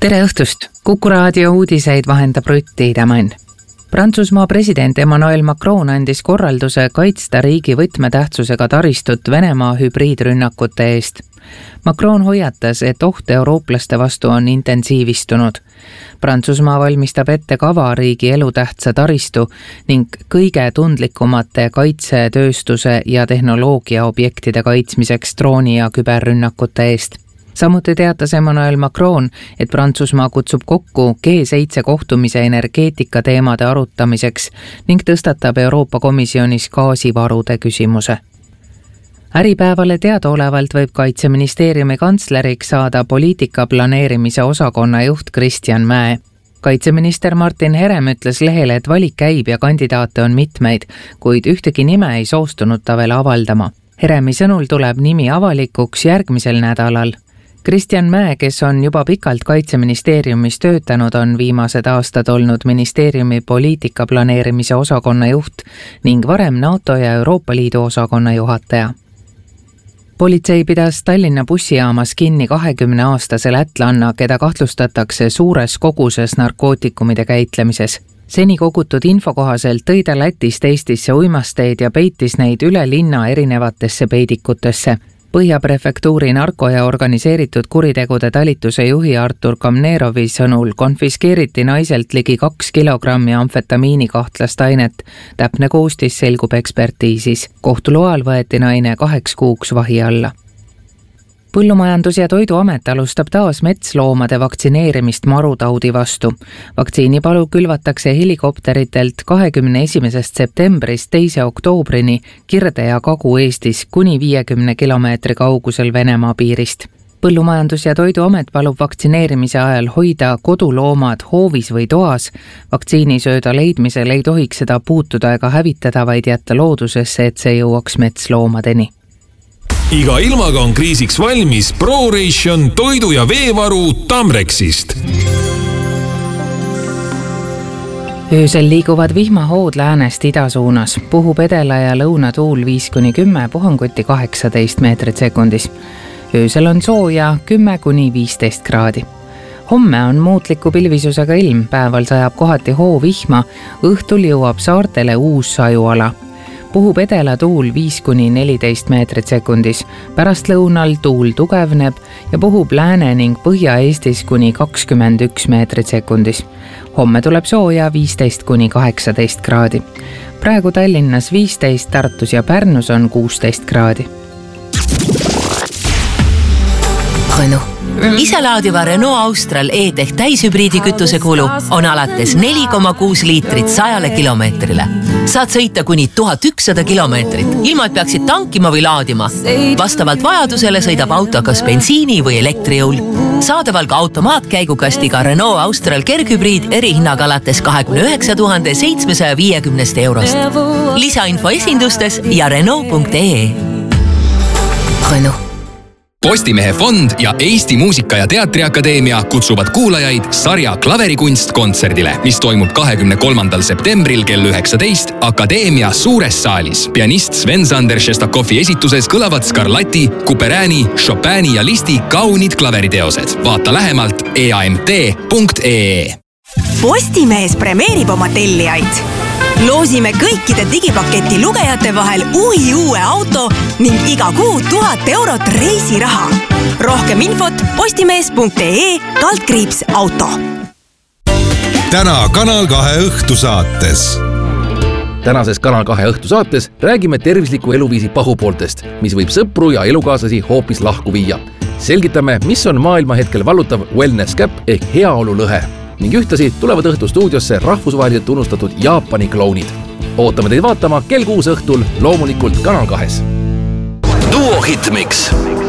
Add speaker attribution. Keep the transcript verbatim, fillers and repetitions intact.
Speaker 1: Tere õhtust! Kuku raadio uudiseid vahendab Rutt Tiidemann. Prantsusmaa president Emmanuel Macron andis korralduse kaitsta riigi võtmetähtsusega taristut Venemaa hübriidrünnakute eest. Macron hoiatas, et oht eurooplaste vastu on intensiivistunud. Prantsusmaa valmistab ette kava riigi elutähtsa taristu ning kõige tundlikumate kaitsetööstuse ja tehnoloogia objektide kaitsmiseks drooni- ja küberrünnakute eest. Samuti teatas Emmanuel Macron, et Prantsusmaa kutsub kokku G seitse kohtumise energeetika teemade arutamiseks ning tõstatab Euroopa Komisjonis gaasivarude küsimuse. Äripäevale teadaolevalt võib Kaitseministeeriumi kantsleriks saada poliitika planeerimise osakonna juht Kristjan Mäe. Kaitseminister Martin Herem ütles lehele, et valik käib ja kandidaate on mitmeid, kuid ühtegi nime ei soostunud ta veel avaldama. Heremi sõnul tuleb nimi avalikuks järgmisel nädalal. Kristjan Mäe, kes on juba pikalt Kaitseministeeriumis töötanud, on viimased aastad olnud ministeeriumi poliitika planeerimise osakonna juht ning varem NATO ja Euroopa Liidu osakonna juhataja. Politsei pidas Tallinna bussijaamas kinni kahekümneaastase lätlanna, keda kahtlustatakse suures koguses narkootikumide käitlemises. Seni kogutud info kohaselt tõi ta Lätist Eestisse uimasteid ja peitis neid üle linna erinevatesse peidikutesse. Põhjaprefektuuri narko- ja organiseeritud kuritegude talituse juhi Artur Kamnerovi sõnul konfiskeeriti naiselt ligi kaks kilogrammi amfetamiini kahtlast ainet. Täpne koostis selgub ekspertiisis. Kohtuloal võeti naine kaheks kuuks vahi alla. Põllumajandus- ja Toiduamet alustab taas metsloomade vaktsineerimist marutaudi vastu. Vaktsiinipalu külvatakse helikopteritelt kahekümne esimesest septembrist teise oktoobrini Kirde- ja Kagu-Eestis kuni viiekümne kilomeetri kaugusel Venemaa piirist. Põllumajandus- ja Toiduamet palub vaktsineerimise ajal hoida koduloomad hoovis või toas. Vaktsiinisööda leidmisel ei tohiks seda puutuda ega hävitada, vaid jätta loodusesse, et see jõuaks metsloomadeni.
Speaker 2: Iga ilmaga on kriisiks valmis ProRation toidu- ja veevaru Tamrexist.
Speaker 1: Öösel liiguvad vihmahood läänest ida suunas. Puhub edela ja lõunatuul viis kuni kümme, puhanguti kaheksateist meetrit sekundis. Öösel on sooja kümme kuni viisteist kraadi. Homme on muutliku pilvisusega ilm, päeval sajab kohati hoovihma, õhtul jõuab saartele uus sajuala. Puhub edela tuul viis kuni neliteist meetrit sekundis. Pärast lõunal tuul tugevneb ja puhub lääne ning Põhja-Eestis kuni kakskümmend üks meetrit sekundis. Homme tuleb sooja viisteist kuni kaheksateist kraadi. Praegu Tallinnas viisteist, Tartus ja Pärnus on kuusteist kraadi.
Speaker 3: Renault. Iselaadiva Renault Austral E-Tech täishübriidi kütuse kulu on alates neli koma kuus liitrit sajale kilomeetrile. Saad sõita kuni tuhat ükssada kilomeetrit, ilma et peaksid tankima või laadima. Vastavalt vajadusele sõidab auto kas bensiini või elektrijõul. Saadaval ka automaatkäigukastiga Renault Austral kerghübriid erihinnaga alates kahekümne üheksa tuhande seitsmesaja viiekümnest eurost. Lisainfo esindustes ja Renault punkt ee. Renault.
Speaker 4: Postimehe fond ja Eesti Muusika- ja Teatriakadeemia kutsuvad kuulajaid sarja Klaverikunst kontserdile, mis toimub kahekümne kolmandal septembril kell üheksateist Akadeemia suures saalis. Pianist Sven-Sander Šestakovi esituses kõlavad Scarlatti, Couperini, Chopini ja Listi kaunid klaveriteosed. Vaata lähemalt e a m t punkt ee.
Speaker 5: Postimees premeerib oma tellijaid. Loosime kõikide digipaketi lugejate vahel uhi uue auto ning iga kuu tuhat eurot reisiraha. Rohkem infot postimees punkt ee kaldkriips auto.
Speaker 6: Täna Kanal kahe õhtusaates.
Speaker 7: Tänases Kanal kahe õhtusaates räägime tervisliku eluviisi pahupooltest, mis võib sõpru ja elukaaslasi hoopis lahku viia. Selgitame, mis on maailma hetkel vallutav wellness gap ehk heaolulõhe. Ning ühtasi tulevad õhtu stuudiosse rahvusvaheliselt tunnustatud Jaapani klounid. Ootame teid vaatama kell kuus õhtul loomulikult Kanal kahes.
Speaker 8: Duo Hitmix.